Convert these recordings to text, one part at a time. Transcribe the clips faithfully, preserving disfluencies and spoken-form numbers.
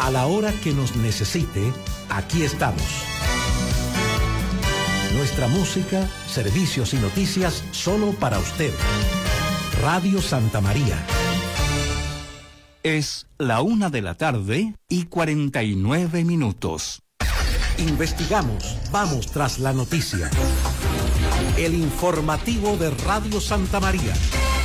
A la hora que nos necesite, aquí estamos. Nuestra música, servicios y noticias solo para usted. Radio Santa María. Es la una de la tarde y cuarenta y nueve minutos. Investigamos, vamos tras la noticia. El informativo de Radio Santa María.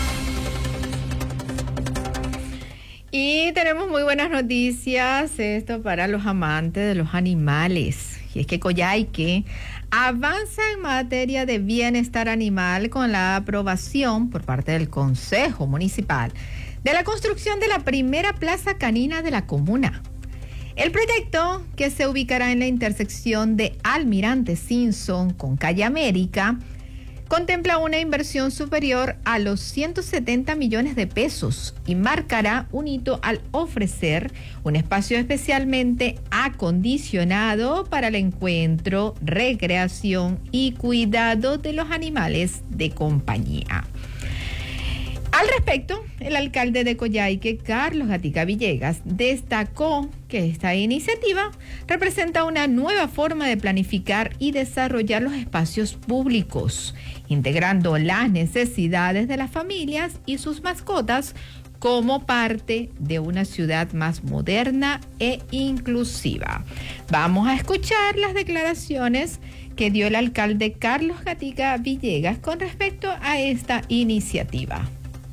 Y tenemos muy buenas noticias, esto para los amantes de los animales. Y es que Coyhaique avanza en materia de bienestar animal con la aprobación por parte del Consejo Municipal de la construcción de la primera plaza canina de la comuna. El proyecto, que se ubicará en la intersección de Almirante Simpson con Calle América, contempla una inversión superior a los ciento setenta millones de pesos y marcará un hito al ofrecer un espacio especialmente acondicionado para el encuentro, recreación y cuidado de los animales de compañía. Al respecto, el alcalde de Coyhaique, Carlos Gatica Villegas, destacó que esta iniciativa representa una nueva forma de planificar y desarrollar los espacios públicos, integrando las necesidades de las familias y sus mascotas como parte de una ciudad más moderna e inclusiva. Vamos a escuchar las declaraciones que dio el alcalde Carlos Gatica Villegas con respecto a esta iniciativa.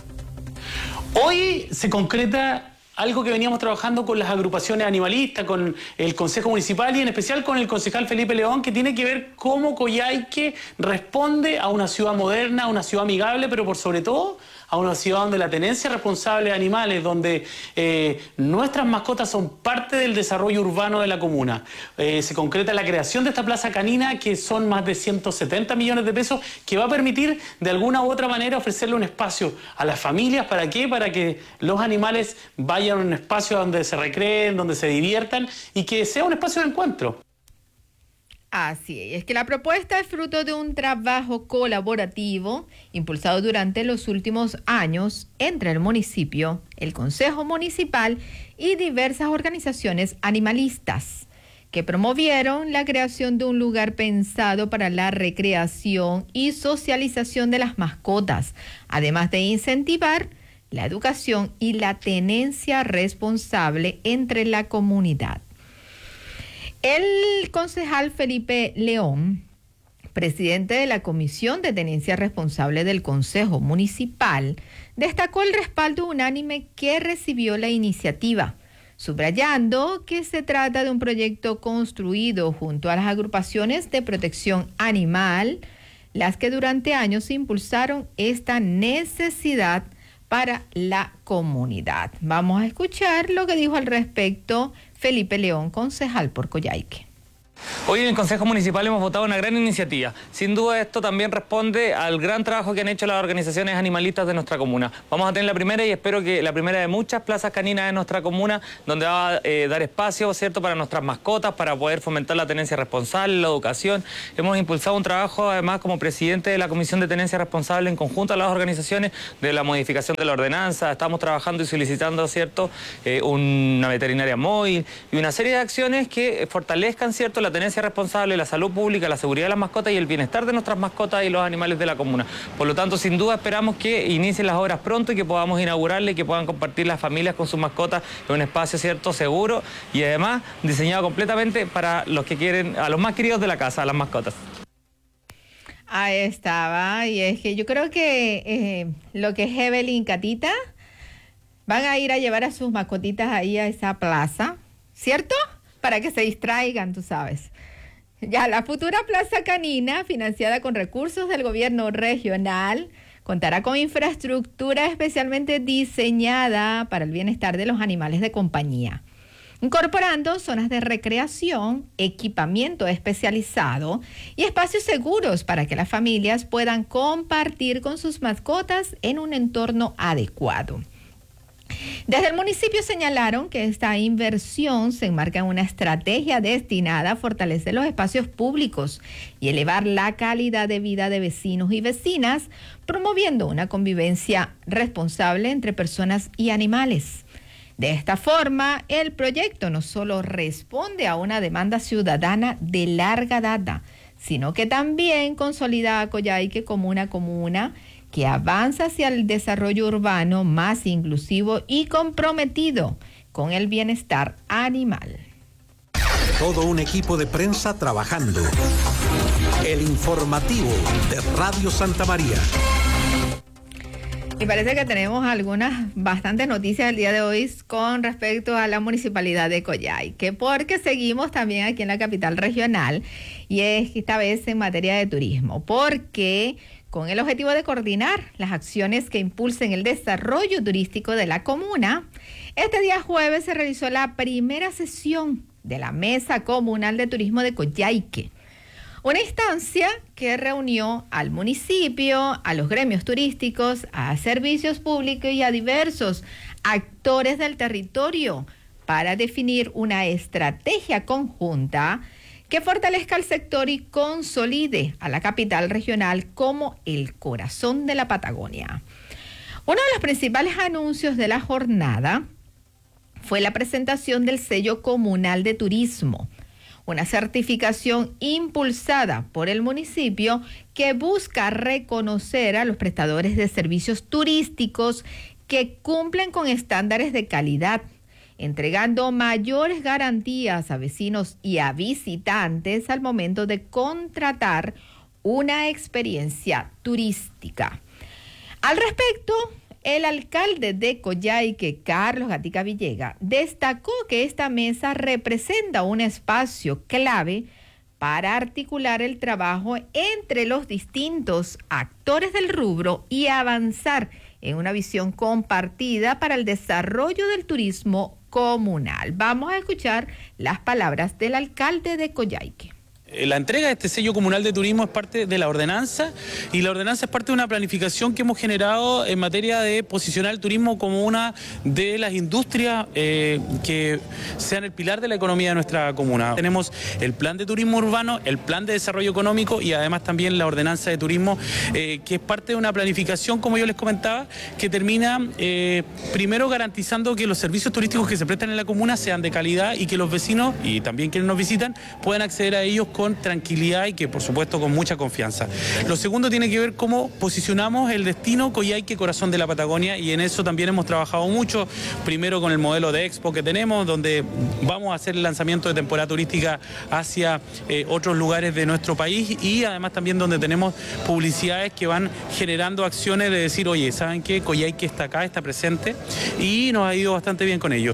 Hoy se concreta algo que veníamos trabajando con las agrupaciones animalistas, con el Consejo Municipal y en especial con el concejal Felipe León, que tiene que ver cómo Coyhaique responde a una ciudad moderna, a una ciudad amigable, pero por sobre todo a una ciudad donde la tenencia responsable de animales, donde eh, nuestras mascotas son parte del desarrollo urbano de la comuna. Eh, se concreta la creación de esta plaza canina, que son más de ciento setenta millones de pesos, que va a permitir de alguna u otra manera ofrecerle un espacio a las familias. ¿Para qué? Para que los animales vayan a un espacio donde se recreen, donde se diviertan y que sea un espacio de encuentro. Así es, es que la propuesta es fruto de un trabajo colaborativo impulsado durante los últimos años entre el municipio, el Consejo Municipal y diversas organizaciones animalistas, que promovieron la creación de un lugar pensado para la recreación y socialización de las mascotas, además de incentivar la educación y la tenencia responsable entre la comunidad. El concejal Felipe León, presidente de la Comisión de Tenencia Responsable del Consejo Municipal, destacó el respaldo unánime que recibió la iniciativa, subrayando que se trata de un proyecto construido junto a las agrupaciones de protección animal, las que durante años impulsaron esta necesidad para la comunidad. Vamos a escuchar lo que dijo al respecto Felipe León, concejal por Coyhaique. Hoy en el Consejo Municipal hemos votado una gran iniciativa. Sin duda esto también responde al gran trabajo que han hecho las organizaciones animalistas de nuestra comuna. Vamos a tener la primera y espero que la primera de muchas plazas caninas de nuestra comuna, donde va a eh, dar espacio, ¿cierto?, para nuestras mascotas, para poder fomentar la tenencia responsable, la educación. Hemos impulsado un trabajo, además, como presidente de la Comisión de Tenencia Responsable en conjunto a las organizaciones de la modificación de la ordenanza. Estamos trabajando y solicitando, ¿cierto?, eh, una veterinaria móvil y una serie de acciones que fortalezcan, ¿cierto?, la tenencia responsable, la salud pública, la seguridad de las mascotas y el bienestar de nuestras mascotas y los animales de la comuna. Por lo tanto, sin duda esperamos que inicien las obras pronto y que podamos inaugurarle y que puedan compartir las familias con sus mascotas en un espacio, cierto, seguro y además diseñado completamente para los que quieren, a los más queridos de la casa, a las mascotas. Ahí estaba, y es que yo creo que eh, lo que es Evelyn y Catita van a ir a llevar a sus mascotitas ahí a esa plaza, ¿cierto? Para que se distraigan, tú sabes. Ya la futura plaza canina, financiada con recursos del gobierno regional, contará con infraestructura especialmente diseñada para el bienestar de los animales de compañía, incorporando zonas de recreación, equipamiento especializado y espacios seguros para que las familias puedan compartir con sus mascotas en un entorno adecuado. Desde el municipio señalaron que esta inversión se enmarca en una estrategia destinada a fortalecer los espacios públicos y elevar la calidad de vida de vecinos y vecinas, promoviendo una convivencia responsable entre personas y animales. De esta forma, el proyecto no solo responde a una demanda ciudadana de larga data, sino que también consolida a Coyhaique como una comuna que avanza hacia el desarrollo urbano más inclusivo y comprometido con el bienestar animal. Todo un equipo de prensa trabajando. El informativo de Radio Santa María. Y parece que tenemos algunas bastantes noticias el día de hoy con respecto a la municipalidad de Coyhaique, porque seguimos también aquí en la capital regional, y es esta vez en materia de turismo, porque con el objetivo de coordinar las acciones que impulsen el desarrollo turístico de la comuna, este día jueves se realizó la primera sesión de la Mesa Comunal de Turismo de Coyhaique. Una instancia que reunió al municipio, a los gremios turísticos, a servicios públicos y a diversos actores del territorio para definir una estrategia conjunta que fortalezca el sector y consolide a la capital regional como el corazón de la Patagonia. Uno de los principales anuncios de la jornada fue la presentación del sello comunal de turismo, una certificación impulsada por el municipio que busca reconocer a los prestadores de servicios turísticos que cumplen con estándares de calidad, entregando mayores garantías a vecinos y a visitantes al momento de contratar una experiencia turística. Al respecto, el alcalde de Coyhaique, Carlos Gatica Villega, destacó que esta mesa representa un espacio clave para articular el trabajo entre los distintos actores del rubro y avanzar en una visión compartida para el desarrollo del turismo comunal. Vamos a escuchar las palabras del alcalde de Coyhaique. La entrega de este sello comunal de turismo es parte de la ordenanza, y la ordenanza es parte de una planificación que hemos generado en materia de posicionar el turismo como una de las industrias eh, que sean el pilar de la economía de nuestra comuna. Tenemos el plan de turismo urbano, el plan de desarrollo económico y además también la ordenanza de turismo, eh, que es parte de una planificación, como yo les comentaba, que termina eh, primero garantizando que los servicios turísticos que se prestan en la comuna sean de calidad y que los vecinos y también quienes nos visitan puedan acceder a ellos con tranquilidad y que por supuesto con mucha confianza. Lo segundo tiene que ver cómo posicionamos el destino Coyhaique, corazón de la Patagonia, y en eso también hemos trabajado mucho, primero con el modelo de expo que tenemos, donde vamos a hacer el lanzamiento de temporada turística hacia eh, otros lugares de nuestro país, y además también donde tenemos publicidades que van generando acciones de decir, oye, ¿saben qué? Coyhaique está acá, está presente, y nos ha ido bastante bien con ello.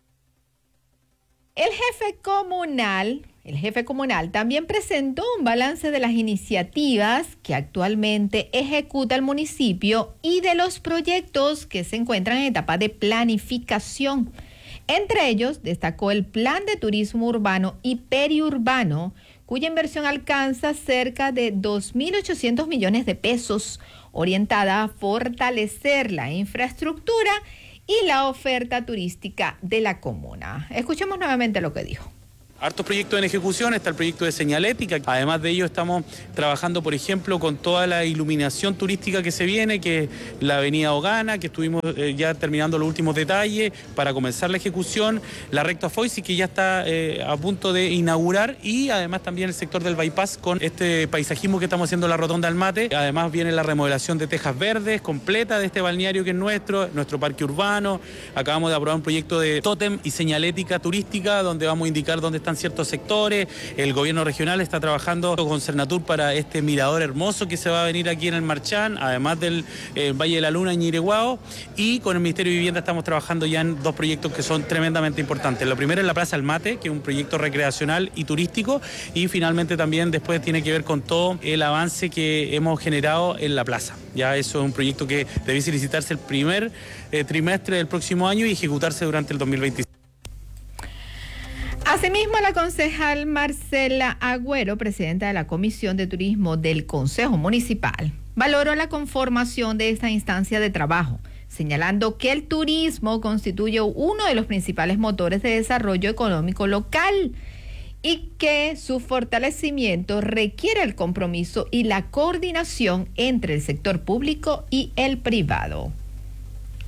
El jefe comunal El jefe comunal también presentó un balance de las iniciativas que actualmente ejecuta el municipio y de los proyectos que se encuentran en etapa de planificación. Entre ellos, destacó el Plan de Turismo Urbano y Periurbano, cuya inversión alcanza cerca de dos mil ochocientos millones de pesos, orientada a fortalecer la infraestructura y la oferta turística de la comuna. Escuchemos nuevamente lo que dijo. Hartos proyectos en ejecución, está el proyecto de señalética. Además de ello estamos trabajando, por ejemplo, con toda la iluminación turística que se viene, que es la avenida Ogana, que estuvimos eh, ya terminando los últimos detalles para comenzar la ejecución, la recta Foisi, que ya está eh, a punto de inaugurar, y además también el sector del bypass con este paisajismo que estamos haciendo en la Rotonda del Mate. Además viene la remodelación de tejas verdes completa de este balneario que es nuestro, nuestro parque urbano. Acabamos de aprobar un proyecto de tótem y señalética turística, donde vamos a indicar dónde están ciertos sectores. El gobierno regional está trabajando con Cernatur para este mirador hermoso que se va a venir aquí en el Marchán, además del eh, Valle de la Luna en Ñireguao, y con el Ministerio de Vivienda estamos trabajando ya en dos proyectos que son tremendamente importantes. Lo primero es la Plaza del Mate, que es un proyecto recreacional y turístico, y finalmente también después tiene que ver con todo el avance que hemos generado en la plaza. Ya eso es un proyecto que debe licitarse el primer eh, trimestre del próximo año y ejecutarse durante el dos mil veintiséis. Asimismo, la concejal Marcela Agüero, presidenta de la Comisión de Turismo del Consejo Municipal, valoró la conformación de esta instancia de trabajo, señalando que el turismo constituye uno de los principales motores de desarrollo económico local y que su fortalecimiento requiere el compromiso y la coordinación entre el sector público y el privado.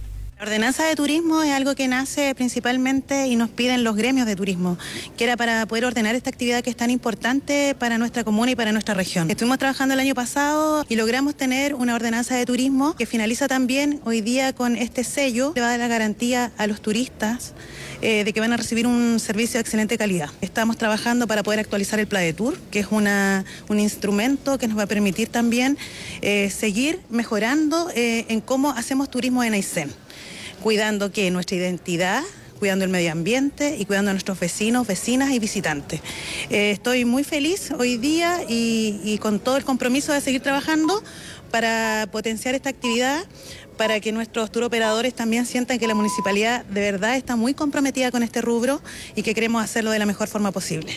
La ordenanza de turismo es algo que nace principalmente y nos piden los gremios de turismo, que era para poder ordenar esta actividad que es tan importante para nuestra comuna y para nuestra región. Estuvimos trabajando el año pasado y logramos tener una ordenanza de turismo que finaliza también hoy día con este sello que va a dar la garantía a los turistas eh, de que van a recibir un servicio de excelente calidad. Estamos trabajando para poder actualizar el Pladetur, que es una, un instrumento que nos va a permitir también eh, seguir mejorando eh, en cómo hacemos turismo en Aysén, cuidando que nuestra identidad, cuidando el medio ambiente y cuidando a nuestros vecinos, vecinas y visitantes. Eh, estoy muy feliz hoy día y, y con todo el compromiso de seguir trabajando para potenciar esta actividad, para que nuestros tour operadores también sientan que la municipalidad de verdad está muy comprometida con este rubro y que queremos hacerlo de la mejor forma posible.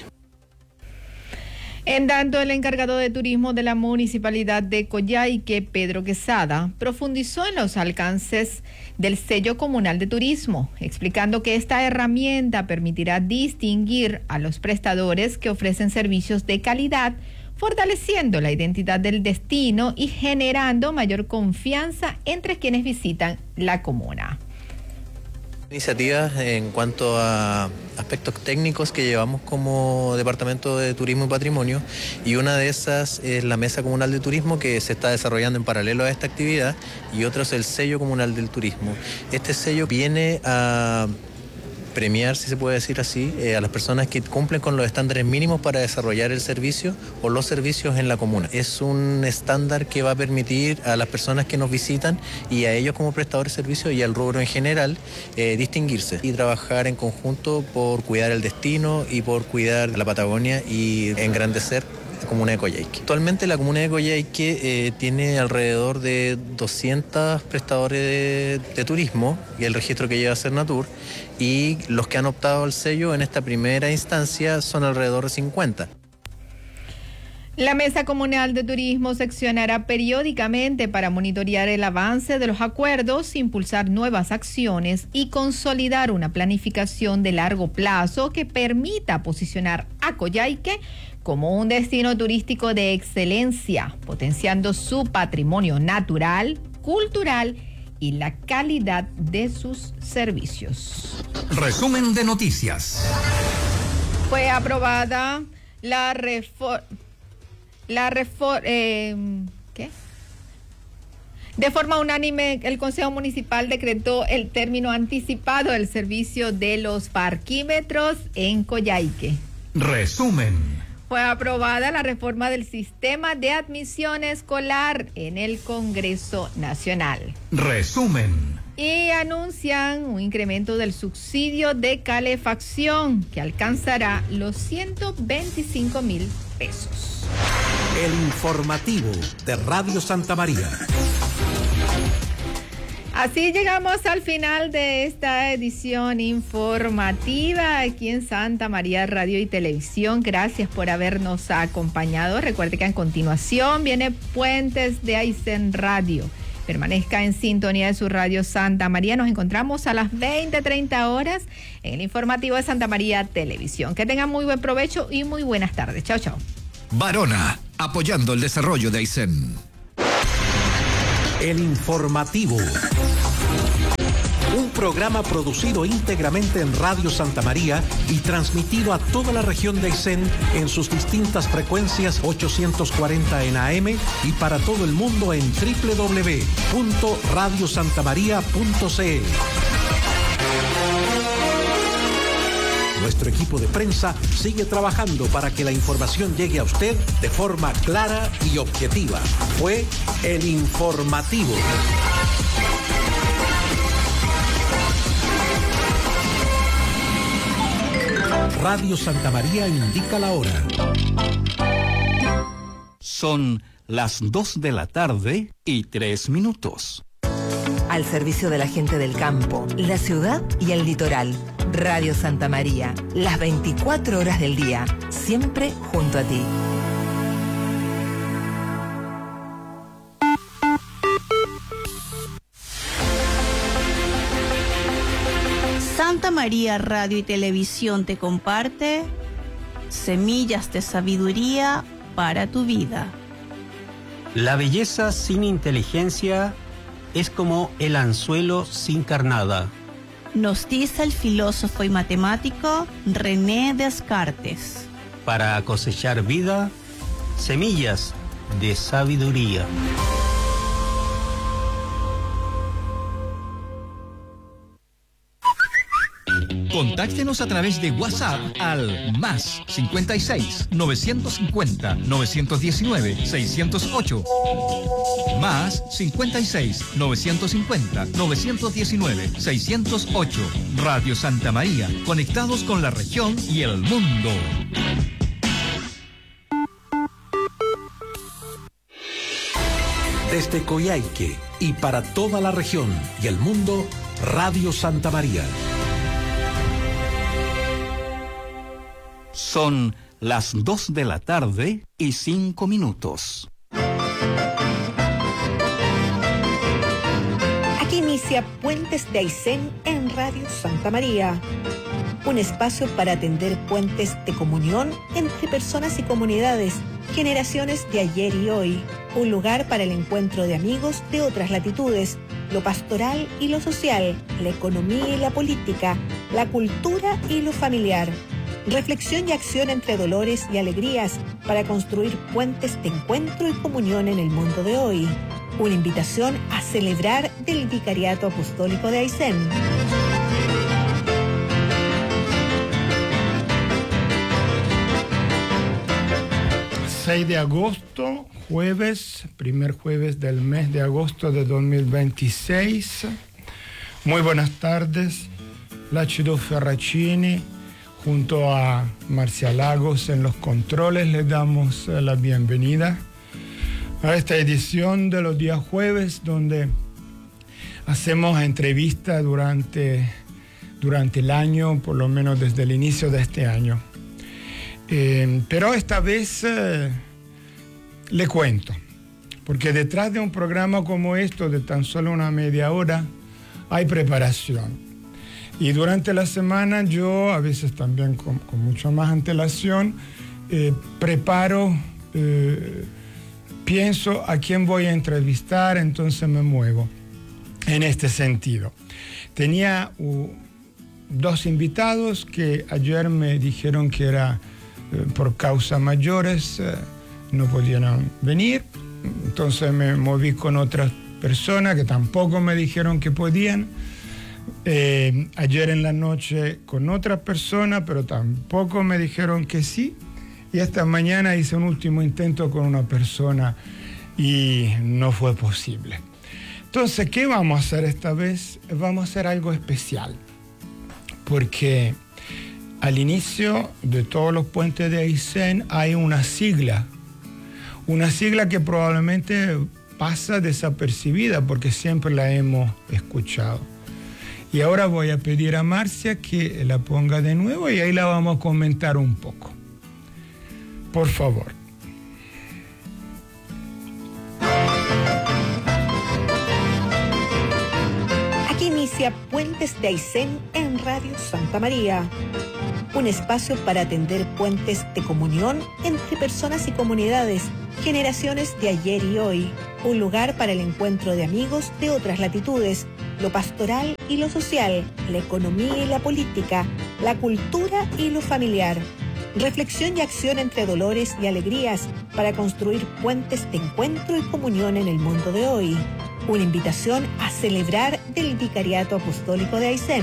En tanto, el encargado de turismo de la Municipalidad de Coyhaique, Pedro Quesada, profundizó en los alcances del sello comunal de turismo, explicando que esta herramienta permitirá distinguir a los prestadores que ofrecen servicios de calidad, fortaleciendo la identidad del destino y generando mayor confianza entre quienes visitan la comuna. Iniciativas en cuanto a aspectos técnicos que llevamos como Departamento de Turismo y Patrimonio, y una de esas es la Mesa Comunal de Turismo, que se está desarrollando en paralelo a esta actividad, y otro es el Sello Comunal del Turismo. Este sello viene a premiar, si se puede decir así, eh, a las personas que cumplen con los estándares mínimos para desarrollar el servicio o los servicios en la comuna. Es un estándar que va a permitir a las personas que nos visitan y a ellos como prestadores de servicios y al rubro en general eh, distinguirse y trabajar en conjunto por cuidar el destino y por cuidar la Patagonia y engrandecer la comuna de Coyhaique. Actualmente la comuna de Coyhaique eh, tiene alrededor de doscientos prestadores de, de turismo y el registro que lleva Cernatur, y los que han optado al sello en esta primera instancia son alrededor de cincuenta. La Mesa Comunal de Turismo seccionará periódicamente para monitorear el avance de los acuerdos, impulsar nuevas acciones y consolidar una planificación de largo plazo que permita posicionar a Coyhaique como un destino turístico de excelencia, potenciando su patrimonio natural, cultural y la calidad de sus servicios. Resumen de noticias. Fue aprobada la reforma. La reforma. Eh, ¿Qué? De forma unánime, el Consejo Municipal decretó el término anticipado del servicio de los parquímetros en Coyhaique. Resumen. Fue aprobada la reforma del sistema de admisión escolar en el Congreso Nacional. Resumen. Y anuncian un incremento del subsidio de calefacción que alcanzará los ciento veinticinco mil pesos. El informativo de Radio Santa María. Así llegamos al final de esta edición informativa aquí en Santa María Radio y Televisión. Gracias por habernos acompañado. Recuerde que a continuación viene Puentes de Aysén Radio. Permanezca en sintonía de su radio Santa María. Nos encontramos a las veinte treinta horas en el informativo de Santa María Televisión. Que tengan muy buen provecho y muy buenas tardes. Chao, chao. Barona, apoyando el desarrollo de Aysén. El informativo. Un programa producido íntegramente en Radio Santa María y transmitido a toda la región de Aysén en sus distintas frecuencias ochocientos cuarenta en A M y para todo el mundo en doble u doble u doble u punto radio santa maría punto c l. Nuestro equipo de prensa sigue trabajando para que la información llegue a usted de forma clara y objetiva. Fue el informativo. Radio Santa María indica la hora. Son las dos de la tarde y tres minutos. Al servicio de la gente del campo, la ciudad y el litoral. Radio Santa María, las veinticuatro horas del día, siempre junto a ti. Santa María Radio y Televisión te comparte semillas de sabiduría para tu vida. La belleza sin inteligencia es como el anzuelo sin carnada. Nos dice el filósofo y matemático René Descartes. Para cosechar vida, semillas de sabiduría. Contáctenos a través de WhatsApp al más cincuenta y seis, novecientos cincuenta, novecientos diecinueve, seiscientos ocho. Más cincuenta y seis, novecientos cincuenta, novecientos diecinueve, seiscientos ocho. Radio Santa María, conectados con la región y el mundo. Desde Coyhaique y para toda la región y el mundo, Radio Santa María. Son las dos de la tarde y cinco minutos. Aquí inicia Puentes de Aysén en Radio Santa María. Un espacio para atender puentes de comunión entre personas y comunidades, generaciones de ayer y hoy. Un lugar para el encuentro de amigos de otras latitudes, lo pastoral y lo social, la economía y la política, la cultura y lo familiar. Reflexión y acción entre dolores y alegrías para construir puentes de encuentro y comunión en el mundo de hoy. Una invitación a celebrar del Vicariato Apostólico de Aysén. seis de agosto, jueves, primer jueves del mes de agosto de dos mil veintiséis. Muy buenas tardes, Lácido Ferracini. Junto a Marcia Lagos en los controles les damos la bienvenida a esta edición de los días jueves, donde hacemos entrevistas durante, durante el año, por lo menos desde el inicio de este año. Eh, pero esta vez eh, le cuento, porque detrás de un programa como esto, de tan solo una media hora, hay preparación. Y durante la semana yo, a veces también con, con mucho más antelación, eh, preparo, eh, pienso a quién voy a entrevistar, entonces me muevo en este sentido. Tenía uh, dos invitados que ayer me dijeron que era eh, por causas mayores, eh, no pudieron venir, entonces me moví con otras personas que tampoco me dijeron que podían. Eh, ayer en la noche con otra persona, pero tampoco me dijeron que sí. Y esta mañana hice un último intento con una persona y no fue posible. Entonces, ¿qué vamos a hacer esta vez? Vamos a hacer algo especial. Porque al inicio de todos los puentes de Aysén hay una sigla. Una sigla que probablemente pasa desapercibida porque siempre la hemos escuchado. Y ahora voy a pedir a Marcia que la ponga de nuevo y ahí la vamos a comentar un poco. Por favor. Aquí inicia Puentes de Aysén en Radio Santa María. Un espacio para atender puentes de comunión entre personas y comunidades, generaciones de ayer y hoy. Un lugar para el encuentro de amigos de otras latitudes, lo pastoral y lo social, la economía y la política, la cultura y lo familiar. Reflexión y acción entre dolores y alegrías para construir puentes de encuentro y comunión en el mundo de hoy. Una invitación a celebrar del Vicariato Apostólico de Aysén.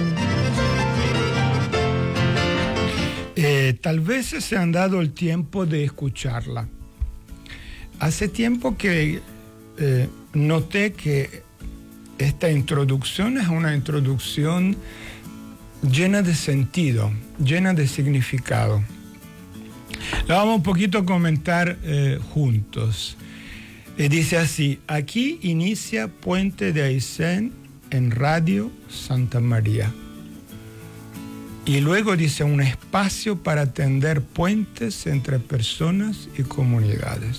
Eh, tal vez se han dado el tiempo de escucharla. Hace tiempo que eh, noté que esta introducción es una introducción llena de sentido, llena de significado. La vamos un poquito a comentar eh, juntos. Y dice así: aquí inicia Puente de Aysén en Radio Santa María. Y luego dice: un espacio para tender puentes entre personas y comunidades.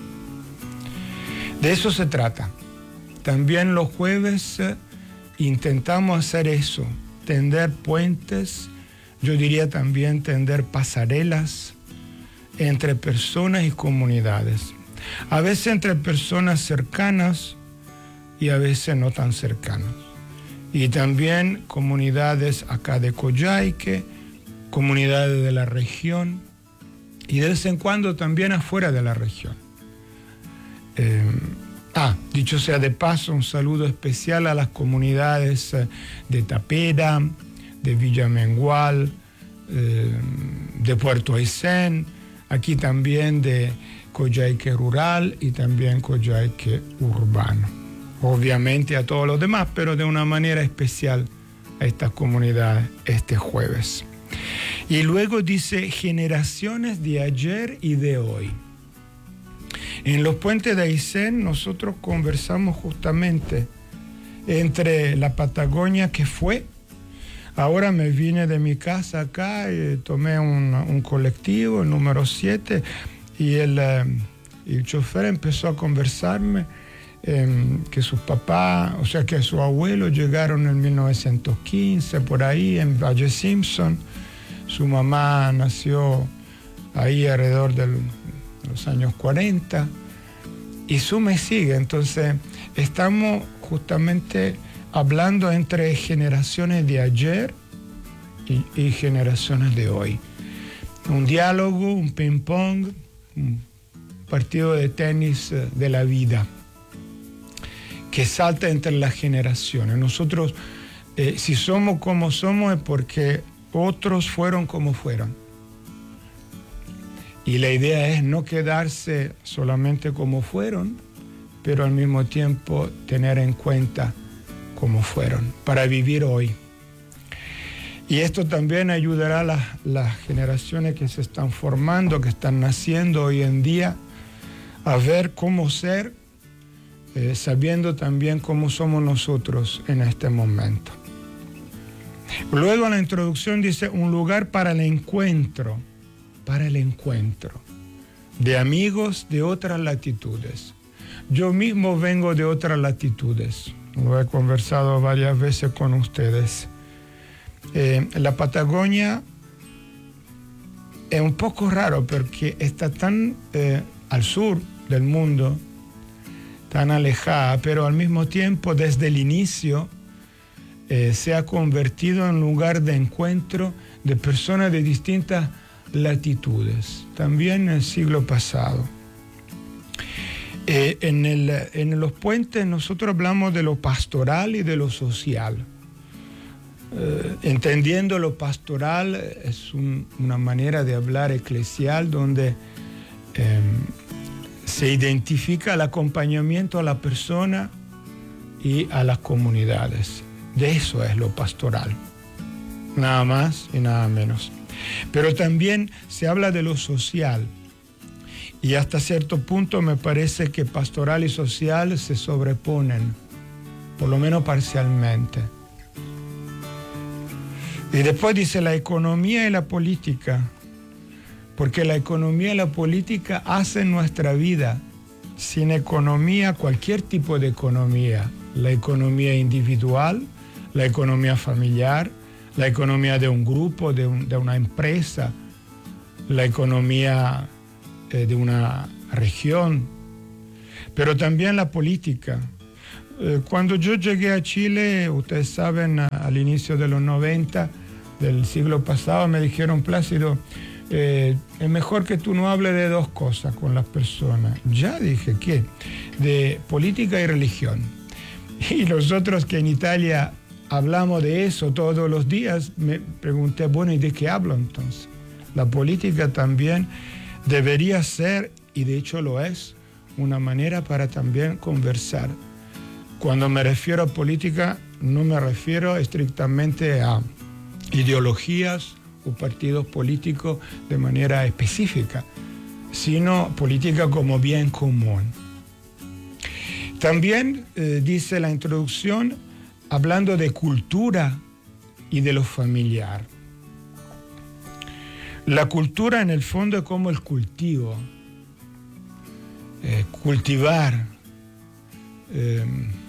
De eso se trata. También los jueves eh, intentamos hacer eso, tender puentes, yo diría también tender pasarelas entre personas y comunidades. A veces entre personas cercanas, y a veces no tan cercanos. Y también comunidades acá de Coyhaique, comunidades de la región y de vez en cuando también afuera de la región. Eh, ah, dicho sea de paso, un saludo especial a las comunidades de Tapera, de Villamengual, eh, de Puerto Aysén, aquí también de Coyhaique Rural y también Coyhaique Urbano. Obviamente a todos los demás, pero de una manera especial a estas comunidades este jueves. Y luego dice generaciones de ayer y de hoy. En los puentes de Aysén nosotros conversamos justamente entre la Patagonia que fue. Ahora me vine de mi casa acá y tomé un, un colectivo, el número siete, y el, el chofer empezó a conversarme eh, que sus papás, o sea que sus abuelos llegaron en mil novecientos quince, por ahí, en Valle Simpson. Su mamá nació ahí alrededor de los años cuarenta, y su me sigue. Entonces, estamos justamente hablando entre generaciones de ayer y, y generaciones de hoy. Un diálogo, un ping-pong, un partido de tenis de la vida que salta entre las generaciones. Nosotros, eh, si somos como somos, es porque otros fueron como fueron. Y la idea es no quedarse solamente como fueron, pero al mismo tiempo tener en cuenta cómo fueron, para vivir hoy. Y esto también ayudará a las, las generaciones que se están formando, que están naciendo hoy en día, a ver cómo ser, eh, sabiendo también cómo somos nosotros en este momento. Luego en la introducción dice un lugar para el encuentro, para el encuentro de amigos de otras latitudes. Yo mismo vengo de otras latitudes, lo he conversado varias veces con ustedes. Eh, la Patagonia es un poco raro porque está tan eh, al sur del mundo, tan alejada, pero al mismo tiempo desde el inicio Eh, se ha convertido en lugar de encuentro de personas de distintas latitudes, también en el siglo pasado. Eh, en, el, en los puentes nosotros hablamos de lo pastoral y de lo social. Eh, entendiendo lo pastoral es un, una manera de hablar eclesial donde eh, se identifica el acompañamiento a la persona y a las comunidades. De eso es lo pastoral, nada más y nada menos. Pero también se habla de lo social, y hasta cierto punto me parece que pastoral y social se sobreponen, por lo menos parcialmente. Y después dice la economía y la política, porque la economía y la política hacen nuestra vida. Sin economía, cualquier tipo de economía, la economía individual, la economía familiar, la economía de un grupo, de, un, de una empresa, la economía eh, de una región, pero también la política. Eh, cuando yo llegué a Chile, ustedes saben, a, al inicio de los noventa del siglo pasado, me dijeron, Plácido, eh, es mejor que tú no hables de dos cosas con las personas. Ya dije, ¿qué? De política y religión. Y nosotros que en Italia hablamos de eso todos los días, me pregunté, bueno, ¿y de qué hablo entonces? La política también debería ser, y de hecho lo es, una manera para también conversar. Cuando me refiero a política, no me refiero estrictamente a ideologías o partidos políticos de manera específica, sino política como bien común. También eh, dice la introducción, hablando de cultura y de lo familiar. La cultura en el fondo es como el cultivo, eh, cultivar. Eh,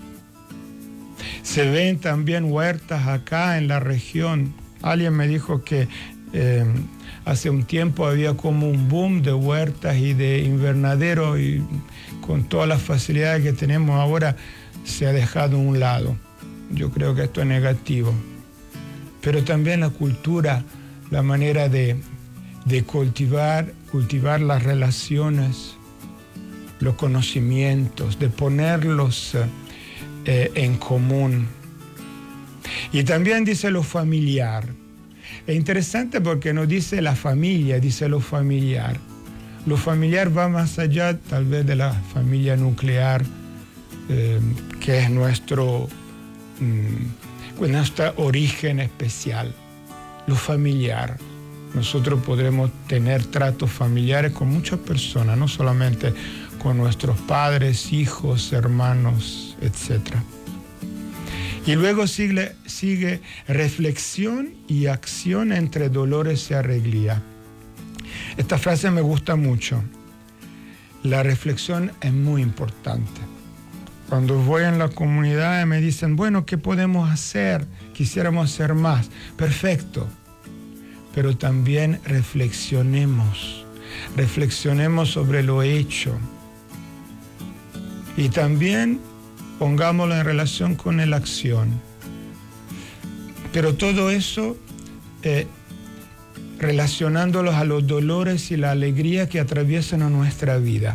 se ven también huertas acá en la región. Alguien me dijo que eh, hace un tiempo había como un boom de huertas y de invernaderos, y con todas las facilidades que tenemos ahora se ha dejado a un lado. Yo creo que esto es negativo. Pero también la cultura, la manera de, de cultivar, cultivar las relaciones, los conocimientos, de ponerlos eh, en común. Y también dice lo familiar. Es interesante porque no dice la familia, dice lo familiar. Lo familiar va más allá tal vez de la familia nuclear, eh, que es nuestro, mm, nuestro origen especial. Lo familiar. Nosotros podremos tener tratos familiares con muchas personas, no solamente con nuestros padres, hijos, hermanos, etcétera. Y luego sigue, sigue reflexión y acción entre dolores y alegría. Esta frase me gusta mucho. La reflexión es muy importante. Cuando voy en la comunidad y me dicen, bueno, ¿qué podemos hacer? Quisiéramos hacer más. Perfecto. Pero también reflexionemos. Reflexionemos sobre lo hecho. Y también pongámoslo en relación con la acción. Pero todo eso eh, relacionándolos a los dolores y la alegría que atraviesan a nuestra vida.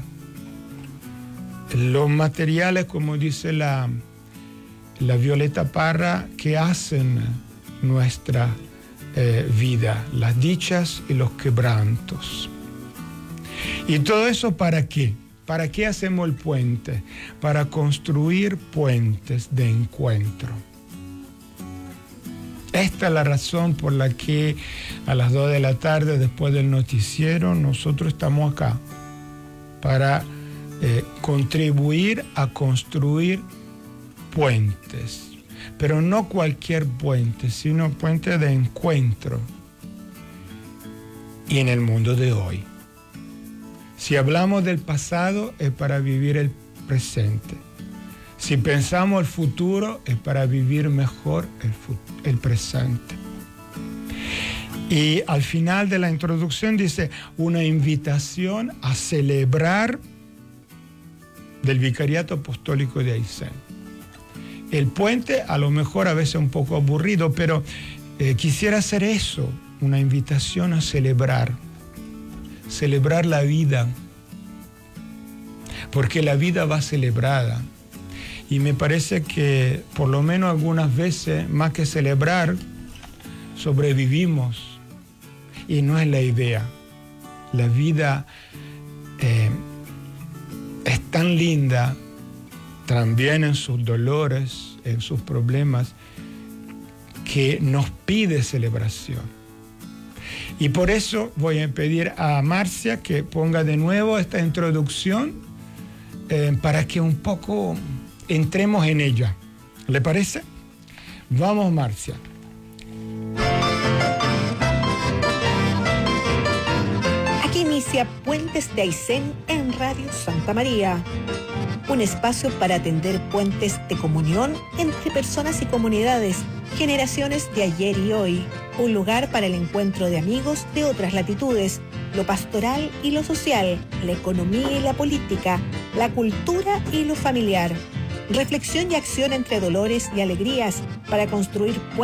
Los materiales, como dice la, la Violeta Parra, que hacen nuestra eh, vida, las dichas y los quebrantos. ¿Y todo eso para qué? ¿Para qué hacemos el puente? Para construir puentes de encuentro. Esta es la razón por la que a las dos de la tarde, después del noticiero, nosotros estamos acá para eh, contribuir a construir puentes. Pero no cualquier puente, sino puente de encuentro. Y en el mundo de hoy. Si hablamos del pasado, es para vivir el presente. Si pensamos el futuro, es para vivir mejor el, el presente. Y al final de la introducción dice una invitación a celebrar del Vicariato Apostólico de Aysén. El puente a lo mejor a veces un poco aburrido, pero eh, quisiera hacer eso, una invitación a celebrar. Celebrar la vida, porque la vida va celebrada. Y me parece que por lo menos algunas veces, más que celebrar, sobrevivimos. Y no es la idea. La vida eh, es tan linda, también en sus dolores, en sus problemas, que nos pide celebración. Y por eso voy a pedir a Marcia que ponga de nuevo esta introducción eh, para que un poco entremos en ella. ¿Le parece? Vamos, Marcia. Aquí inicia Puentes de Aysén en Radio Santa María. Un espacio para atender puentes de comunión entre personas y comunidades, generaciones de ayer y hoy. Un lugar para el encuentro de amigos de otras latitudes, lo pastoral y lo social, la economía y la política, la cultura y lo familiar. Reflexión y acción entre dolores y alegrías para construir puentes